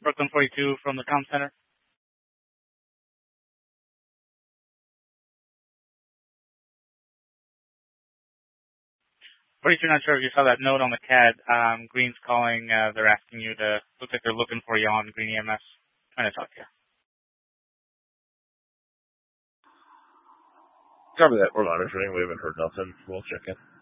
Brooklyn 42 from the comm center. Pretty sure, not sure if you saw that note on the CAD. Green's calling. They're asking you to. Looks like they're looking for you on Green EMS. Trying to talk to you. Copy that. We're monitoring. We haven't heard nothing. We'll check in.